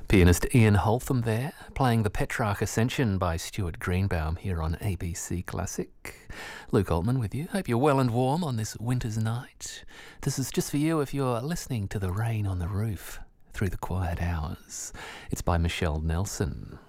Pianist Ian Holtham there, playing the Petrarch Ascension by Stuart Greenbaum here on ABC Classic. Luke Altman with you. Hope you're well and warm on this winter's night. This is just for you if you're listening to the rain on the roof through the quiet hours. It's by Michelle Nelson.